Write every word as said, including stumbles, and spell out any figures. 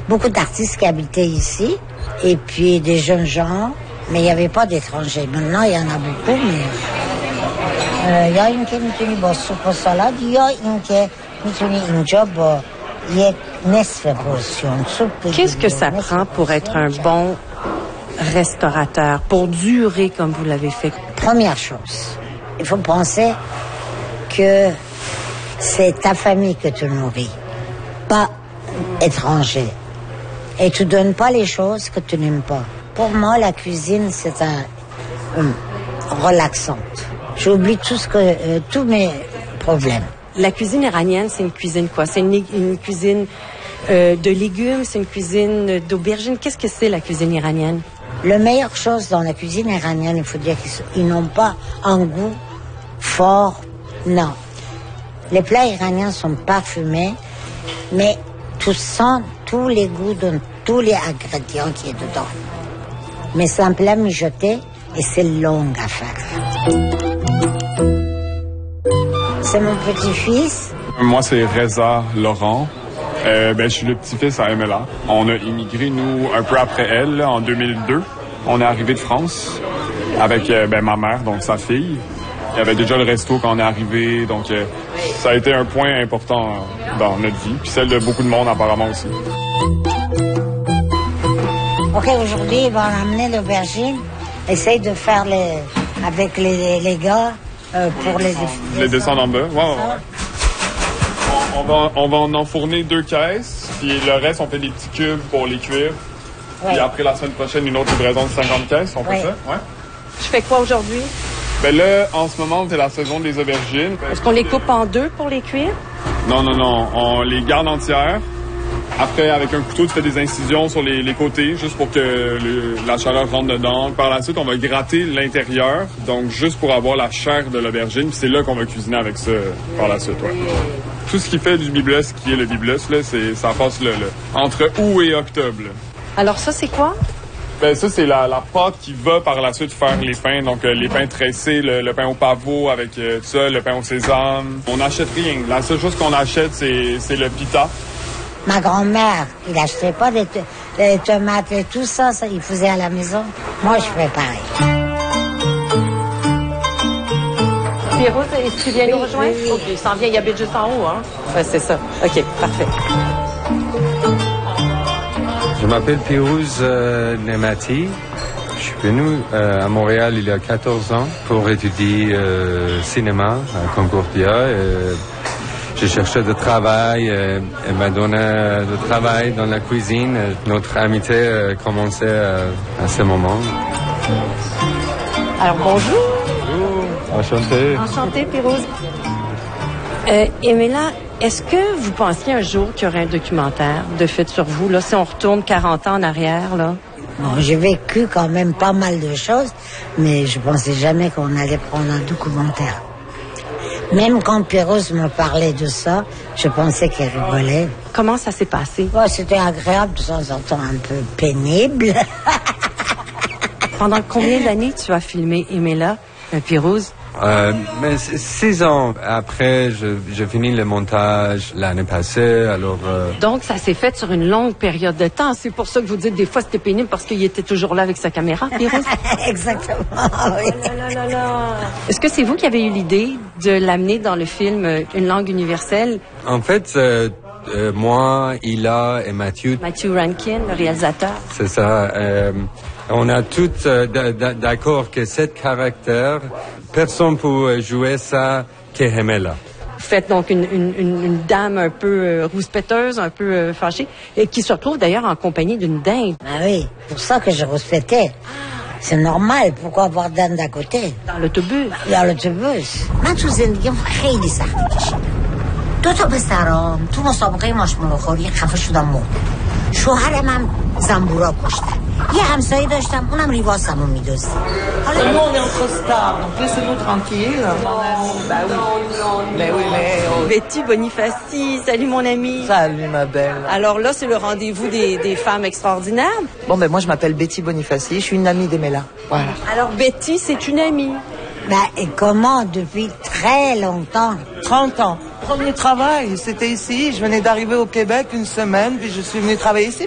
beaucoup d'artistes qui habitaient ici, et puis des jeunes gens, mais il n'y avait pas d'étrangers. Maintenant, il y en a beaucoup, mais il y a une qui میتونی با سوپ و سالاد یا این که میتونی اینجا با یک نصف پورسیون سوپ. Qu'est-ce que ça prend pour être un bon restaurateur, pour durer comme vous l'avez fait? Première chose, il faut penser que c'est ta famille que tu nourris, pas étranger. Et tu donnes pas les choses que tu n'aimes pas. Pour moi, la cuisine, c'est un, un relaxante. J'oublie tout ce que, euh, tous mes problèmes. La cuisine iranienne, c'est une cuisine quoi? C'est une, une cuisine euh, de légumes, c'est une cuisine d'aubergines. Qu'est-ce que c'est la cuisine iranienne? La meilleure chose dans la cuisine iranienne, il faut dire qu'ils n'ont pas un goût fort. Non. Les plats iraniens sont parfumés, mais tu sens tous les goûts de tous les ingrédients qui est dedans. Mais c'est un plat mijoté et c'est long à faire. C'est mon petit-fils. Moi, c'est Reza Laurent. Euh, ben, je suis le petit-fils à Emela. On a immigré, nous, un peu après elle, là, en deux mille deux. On est arrivé de France avec euh, ben, ma mère, donc sa fille. Il y avait déjà le resto quand on est arrivé, donc euh, ça a été un point important dans notre vie, puis celle de beaucoup de monde apparemment aussi. OK, aujourd'hui, ils vont amener l'aubergine. Essaye de faire les avec les, les gars euh, pour les... Les, les descendre en bas, ouais, ouais, ouais. On, on, va, on va en enfourner deux caisses, puis le reste, on fait des petits cubes pour les cuire. Ouais. Puis après, la semaine prochaine, une autre livraison de cinquante caisses, on fait ouais. ça? Ouais. Je fais quoi aujourd'hui? Ben là, en ce moment, c'est la saison des aubergines. Est-ce qu'on les coupe en deux pour les cuire? Non, non, non. On les garde entières. Après, avec un couteau, tu fais des incisions sur les, les côtés, juste pour que le, la chaleur rentre dedans. Par la suite, on va gratter l'intérieur, donc juste pour avoir la chair de l'aubergine. Puis c'est là qu'on va cuisiner avec ça par la suite, ouais. Tout ce qui fait du biblos, qui est le biblos, là, c'est, ça passe le, le, entre août et octobre. Là. Alors ça, c'est quoi? Ben ça, c'est la, la pâte qui va par la suite faire les pains. Donc, euh, les pains tressés, le, le pain au pavot avec euh, tout ça, le pain au sésame. On n'achète rien. La seule chose qu'on achète, c'est, c'est le pita. Ma grand-mère, il n'achetait pas des, t- des tomates et tout ça, ça, il faisait à la maison. Moi, je fais pareil. Pierrot, est-ce que tu viens oui, nous rejoindre? Oui, oui. OK, il s'en vient, il habite juste en haut, hein? Ouais, c'est ça. OK, parfait. Je m'appelle Pirouz euh, Nemati. Je suis venu euh, à Montréal il y a quatorze ans pour étudier euh, cinéma à Concordia. Et j'ai cherché de travail et elle m'a donné de travail dans la cuisine. Notre amitié a commencé à, à ce moment. Alors bonjour. Bonjour, enchanté. Enchanté, Pirouz. Euh, Emela, est-ce que vous pensiez un jour qu'il y aurait un documentaire de fait sur vous, là, si on retourne quarante ans en arrière, là? Bon, j'ai vécu quand même pas mal de choses, mais je pensais jamais qu'on allait prendre un documentaire. Même quand Pirouz me parlait de ça, je pensais qu'il rigolait. Comment ça s'est passé? Ouais, c'était agréable, de temps en temps un peu pénible. Pendant combien d'années tu as filmé Emela, Pirouz? Euh, mais six ans après, je, j'ai fini le montage l'année passée, alors... Euh... Donc, ça s'est fait sur une longue période de temps. C'est pour ça que vous dites des fois c'était pénible parce qu'il était toujours là avec sa caméra, Pirouz? Exactement, oui. Oh là là là là. Est-ce que c'est vous qui avez eu l'idée de l'amener dans le film Une langue universelle? En fait, euh, euh, moi, Hila et Mathieu... Matthew Rankin, le réalisateur. C'est ça. Euh, on a tous euh, d- d- d'accord que cet caractère... Personne peut jouer ça qu'Emela. Vous faites donc une, une, une, une dame un peu euh, rouspéteuse, un peu euh, fâchée, et qui se retrouve d'ailleurs en compagnie d'une dinde. Ah oui, pour ça que je rouspétais. C'est normal, pourquoi avoir dinde à côté? Dans l'autobus. Dans l'autobus. من تو زندگیم خیلی سختی کشیدم. دو تا پسرام تو مسابقه ماشمالو خوری خفه شدم مرد. شوهرم هم زنبورا کشتن. یه همسایه داشتم اونم ریواسمو میدوزید. حالا nous on est en costard, donc laissez-nous tranquille. Bah oui. Mais oui, mais Betty Bonifaci, salut mon amie. Salut ma belle. Alors là, c'est le rendez-vous des, des femmes extraordinaires. Bon ben moi je m'appelle Betty Bonifaci, je suis une amie d'Emela. Voilà. Alors Betty, c'est une amie. Ben et comment depuis très longtemps? trente ans. Premier travail, c'était ici. Je venais d'arriver au Québec une semaine, puis je suis venue travailler ici.